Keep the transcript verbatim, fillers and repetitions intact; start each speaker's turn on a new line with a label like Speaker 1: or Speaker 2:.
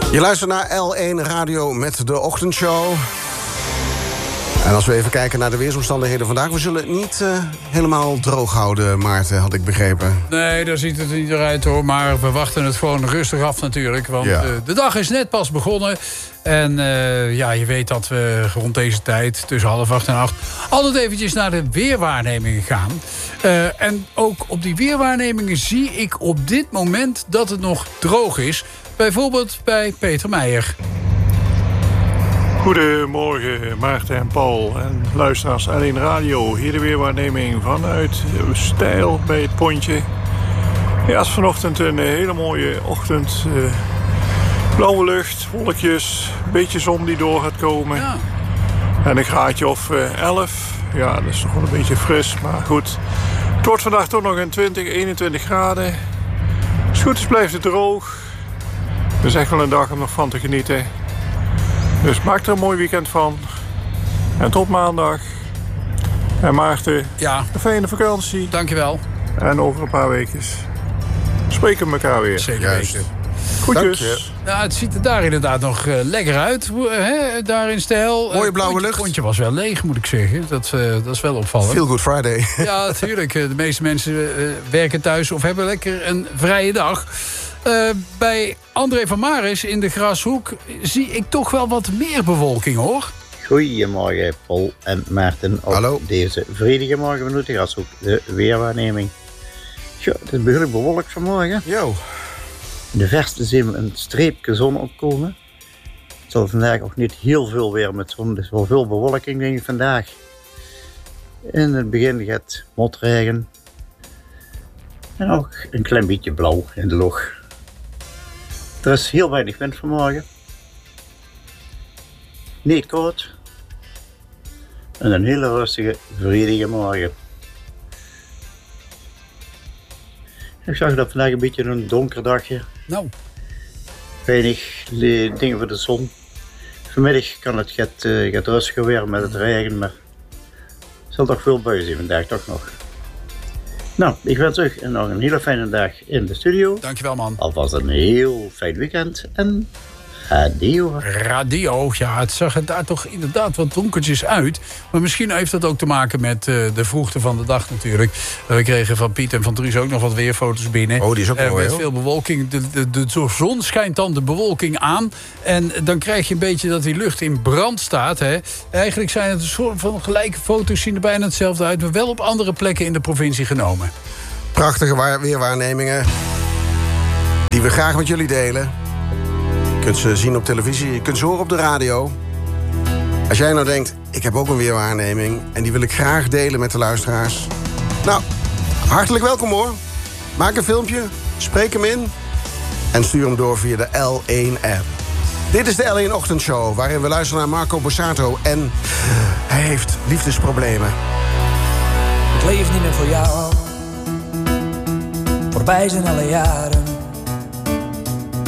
Speaker 1: Je luistert naar L één Radio met de ochtendshow. En als we even kijken naar de weersomstandigheden vandaag... we zullen het niet uh, helemaal droog houden, Maarten, had ik begrepen.
Speaker 2: Nee, daar ziet het niet eruit hoor. Maar we wachten het gewoon rustig af natuurlijk. Want ja. uh, de dag is net pas begonnen. En uh, ja, je weet dat we rond deze tijd, tussen half acht en acht... altijd eventjes naar de weerwaarnemingen gaan. Uh, en ook op die weerwaarnemingen zie ik op dit moment dat het nog droog is. Bijvoorbeeld bij Peter Meijer.
Speaker 3: Goedemorgen Maarten en Paul en luisteraars L één Radio. Hier de weerwaarneming vanuit Stijl bij het Pontje. Ja, het is vanochtend een hele mooie ochtend. Uh, blauwe lucht, wolkjes, een beetje zon die door gaat komen. Ja. En een graadje of uh, elf. Ja, dat is toch wel een beetje fris, maar goed. Het wordt vandaag toch nog een twintig, eenentwintig graden. Als het goed is blijft het droog. Het is echt wel een dag om nog van te genieten. Dus maak er een mooi weekend van. En tot maandag. En Maarten,
Speaker 2: ja.
Speaker 3: een fijne vakantie.
Speaker 2: Dankjewel.
Speaker 3: En over een paar weken spreken we elkaar weer.
Speaker 2: Zeker weten.
Speaker 3: Goedjes.
Speaker 2: Ja, het ziet er daar inderdaad nog uh, lekker uit. Hè? Daar in Stijl.
Speaker 1: Mooie blauwe
Speaker 2: uh,
Speaker 1: lucht.
Speaker 2: Het pontje was wel leeg, moet ik zeggen. Dat, uh, dat is wel opvallend.
Speaker 1: Feel Good Friday.
Speaker 2: Ja, natuurlijk. De meeste mensen uh, werken thuis of hebben lekker een vrije dag. Uh, bij André van Maris in de Grashoek zie ik toch wel wat meer bewolking, hoor.
Speaker 4: Goedemorgen, Paul en Maarten. Op
Speaker 1: Hallo.
Speaker 4: Deze vredige morgen vanuit de Grashoek, de weerwaarneming. Tja, het is behoorlijk bewolkt vanmorgen.
Speaker 1: Yo.
Speaker 4: In de verste zien we een streepje zon opkomen. Het zal vandaag ook niet heel veel weer met zon, dus wel veel bewolking denk ik vandaag. In het begin gaat motregen. En ook een klein beetje blauw in de lucht. Er is heel weinig wind vanmorgen. Niet koud. En een hele rustige, vredige morgen. Ik zag dat vandaag een beetje een donker dagje.
Speaker 2: Nou.
Speaker 4: Weinig dingen voor de zon. Vanmiddag kan het gaat, uh, gaat rustiger weer met het regen, maar er zal toch veel buien zijn vandaag toch nog. Nou, ik wens u nog een hele fijne dag in de studio.
Speaker 2: Dankjewel, man.
Speaker 4: Alvast een heel fijn weekend en radio.
Speaker 2: Radio, ja, het zag er daar toch inderdaad wat donkertjes uit. Maar misschien heeft dat ook te maken met uh, de vroegte van de dag natuurlijk. Uh, we kregen van Piet en van Dries ook nog wat weerfoto's binnen.
Speaker 1: Oh, die is ook
Speaker 2: uh,
Speaker 1: mooi,
Speaker 2: met
Speaker 1: hoor.
Speaker 2: veel bewolking. De, de, de, de zon schijnt dan de bewolking aan. En dan krijg je een beetje dat die lucht in brand staat. Hè. Eigenlijk zijn het een soort van gelijke foto's, zien er bijna hetzelfde uit. Maar wel op andere plekken in de provincie genomen.
Speaker 1: Prachtige waar- weerwaarnemingen die we graag met jullie delen. Je kunt ze zien op televisie, je kunt ze horen op de radio. Als jij nou denkt, ik heb ook een weerwaarneming en die wil ik graag delen met de luisteraars. Nou, hartelijk welkom hoor. Maak een filmpje, spreek hem in en stuur hem door via de L één app. Dit is de L één Ochtendshow, waarin we luisteren naar Marco Borsato en hij heeft liefdesproblemen.
Speaker 5: Ik leef niet meer voor jou. Voorbij zijn alle jaren.